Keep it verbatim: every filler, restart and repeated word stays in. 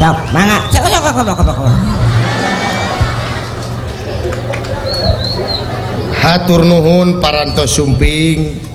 Sok, mangga. Sok sok sok sok, sok. Hatur nuhun parantos sumping